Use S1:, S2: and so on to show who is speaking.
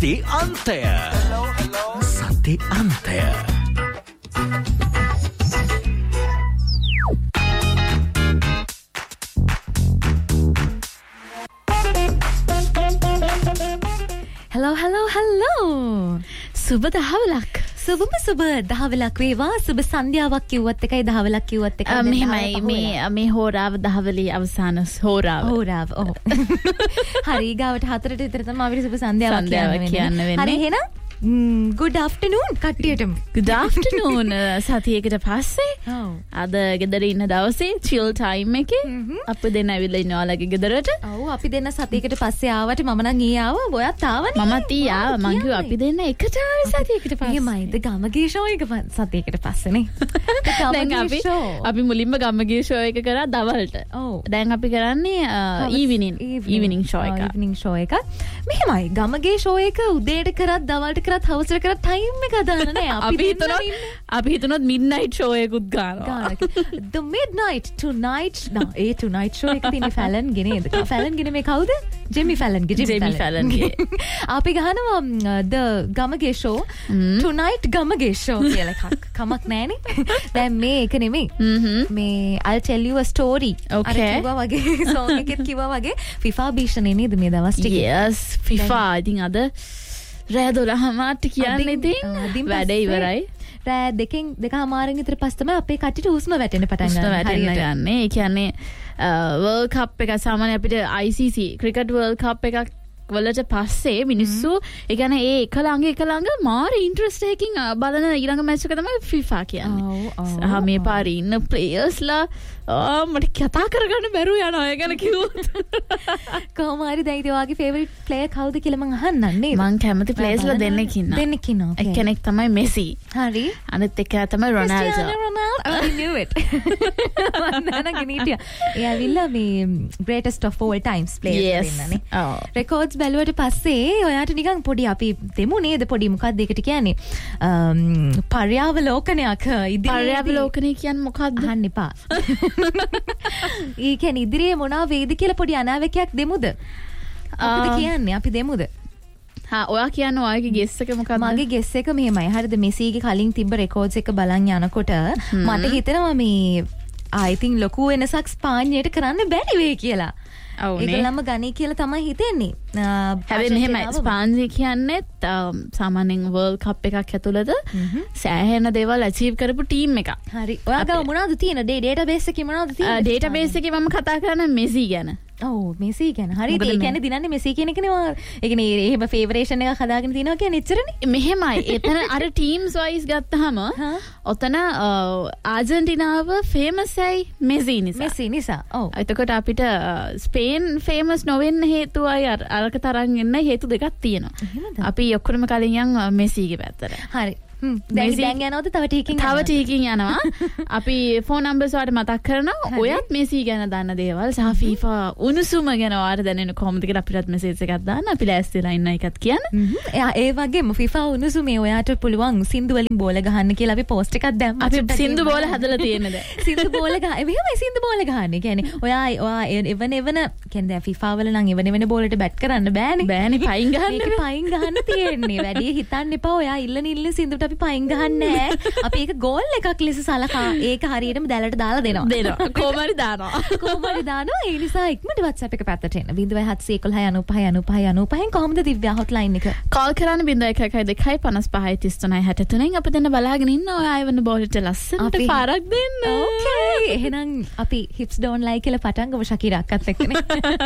S1: සති අන්තය. සති අන්තය.
S2: hello සුබ දහවලක් සුබ දහවලක් වේවා සුබ සන්ධ්‍යාවක් කිව්වත් එකයි දහවලක් කිව්වත් එකයි
S3: මෙහෙමයි මේ හෝරාව දහවලේ අවසාන හෝරාව
S2: ඔව් හරි ගාවට 4ට විතර තමයි අපිට සුබ සන්ධ්‍යාවක් කියන්න වෙන්නේ හරි එහෙනම් good afternoon කට්ටියටම
S3: good afternoon සතියකට පස්සේ අද ගෙදර ඉන්න දවසේ chill time එකේ අපි දෙන්න ඇවිල්ලා ඉන්නවාලගේ ගෙදරට
S2: ඔව් අපි දෙන්න සතියකට පස්සේ ආවට මම නම් ඊ ආවා ඔයත් ආවනේ
S3: මමත් ඊ ආවා මං කිව්වා අපි දෙන්න එකට ආවේ සතියකට පස්සේ
S2: එහෙමයිද ගමගේ ෂෝ එක සතියකට පස්සේනේ
S3: දැන් අපි මුලින්ම ගමගේ ෂෝ එක කරා දවල්ට
S2: ඔව්
S3: දැන් අපි කරන්නේ evening show එක
S2: මෙහෙමයි ගමගේ ෂෝ එක උදේට කරත් දවල්ට හවසට කරත් ටයිම් එක දාන්න නෑ
S3: අපි හිතනොත් midnight show එකකුත් ගන්නවා
S2: the midnight tonight tonight show එක තියෙන ෆැලන් ගේ නේද ෆැලන් ගේ මේ කවුද ජෙමි ෆැලන් ගේ අපි ගහනවා the Gamage show tonight Gamage show කියලා එකක් කමක් නෑනේ දැන් මේ එක නෙමෙයි මේ I'll tell you a story
S3: අර
S2: කිව්වා වගේ song එකෙත් කිව්වා වගේ FIFA භීෂණේ නේද මේ දවස් ටික
S3: yes FIFA ඉතින් අද රෑ 12:00 කියන්නේ ඉතින් වැඩේ ඉවරයි.
S2: රෑ 2:00 විතර පස්සේ තමයි අපේ කට්ටියට හුස්ම වැටෙන්න පටන්
S3: ගන්න. ඒ කියන්නේ World Cup එක සාමාන්‍ය අපිට ICC Cricket World Cup එකක් වලට පස්සේ මිනිස්සු ඒ කියන්නේ ඒ එක ළඟ මාර ඉන්ට්‍රස්ට් එකකින් බලන ඊළඟ මැච් එක තමයි FIFA කියන්නේ. මේ පාරේ ඉන්න ප්ලේයර්ස්ලා මට කතා කරගන්න බැරුව යනවා ඒ ගැන කිව්වොත්.
S2: කොහොම හරි දැන් ඉතින් ඔයාගේ ෆේවරිට් ප්ලේයර් කවුද කියලා මං අහන්නම් නේද?
S3: මං කැමති ප්ලේයර්ස්ලා දෙන්නෙක් ඉන්නවා. එක්කෙනෙක් තමයි මෙසි.
S2: හරි.
S3: අනිත් එක්කෙනා තමයි රොනාල්ඩෝ.
S2: I knew it. මම ගිනිටියා. ඒ ඇවිල්ලා මේ greatest of all times players දෙන්නනේ. Records බැලුවට පස්සේ ඔයාට නිකන් පොඩි අපි දෙමු නේද පොඩි මොකක්ද ඒකට කියන්නේ? පර්යාවලෝකනයක්
S3: පර්යාවලෝකනය කියන්නේ මොකක්ද?
S2: අහන්න එපා. ඒ කියන්නේ ඉදිරියේ මොනවා වේද කියලා පොඩි අනාවැකයක් දෙමුද? අපිට කියන්නේ අපි දෙමුද?
S3: ඔයා කියන්නේ ඔයාගේ ගෙස් එක මොකක්ද?
S2: මගේ ගෙස් එක මෙහෙමයි. හරිද මෙසීගේ කලින් තිබ්බ රෙකෝඩ්ස් එක බලන් යනකොට මට හිතෙනවා මේ I think ලොකු වෙනසක් ස්පාඤ්ඤයට කරන්න බැරි වෙයි කියලා. ඒගොල්ලන්ම ගණී කියලා තමයි හිතෙන්නේ.
S3: හැබැයි මෙහෙමයි ස්පාඤ්ඤය කියන්නේ සාමාන්‍යයෙන් World Cup එකක් ඇතුළත සෑහෙන දේවල් achieve කරපු ටීම් එකක්.
S2: හරි. ඔයාගාව මොනවද තියෙන database එකේ මොනවද තියෙන්නේ?
S3: database එකේ මම කතා කරන්නේ මෙසි ගැන.
S2: ඔව් මෙසි ගැන. හරි. ඒ කියන්නේ දිනන්නේ මෙසි කියන එකනේ. ඒ කියන්නේ එහෙම ෆේවරේෂන් එකක් හදාගෙන තියනවා කියන්නේ එච්චරනේ.
S3: මෙහෙමයි. එතන අර ටීම්ස් වයිස් ගත්තාම ඔතන ආජන්ටිනාව ෆේමස් ඇයි මෙසි නිසා.
S2: ඔව්.
S3: එතකොට අපිට ස්පේන් ෆේමස් නොවෙන්න හේතුවයි අරක තරම් එන්න හේතු දෙකක් තියෙනවා. අපි ඔක්කොම කලින් යන් මෙසිගේ පැත්තට.
S2: හරි. දැන් යනවද තව ටිකකින්
S3: යනවා. අපි ෆෝන් නම්බර්ස් වලට මතක් කරනවා. ඔයත් මෙසි ගැන දන්න දේවල් සහ FIFA උණුසුම ගැන ඔයාලට දැනෙන කොහොමද කියලා අපිටත් මෙසේජ් එකක් දාන්න. අපි ලෑස්තිලා ඉන්න එකත් කියන්න.
S2: ඒ වගේම FIFA උණුසුමේ ඔයාට පුළුවන් සින්දු වලින් බෝල ගහන්න කියලා අපි පෝස්ට් එකක් දැම්මා.
S3: අපි සින්දු බෝල හදලා තියෙනද?
S2: සින්දු බෝල මෙහෙමයි සින්දු බෝල ගහන්නේ. කියන්නේ ඔයා එවන කියන්නේ දැන් FIFA වල නම් එවන බෝලට බැට් කරන්න බෑනේ.
S3: පයින් ගහන්න.
S2: මේක පයින් ගහන්න තියෙන්නේ. වැඩි හිතන්න එපා. ඔයා ඉල්ලන සින්දුට අපි පයින් ගහන්නේ අපි ඒක ගෝල් එකක් ලෙස සලකා ඒක හරියටම දැලට දාලා දෙනවා
S3: කොහොමරි දානවා
S2: ඒ නිසා ඉක්මනට WhatsApp එක පැත්තට එන්න 0711959595 කොහොමද දිව්‍යා හොට්ලයින් එක
S3: කෝල් කරන්න 0112553363 අපි දැන් බලාගෙන ඉන්න ඔය ආයවන බෝලට ලස්සනට පාරක් දෙන්න
S2: ඕකේ එහෙනම් අපි hips don't lie කියලා පටන් ගමු ශකීරා අක්කත් එක්කනේ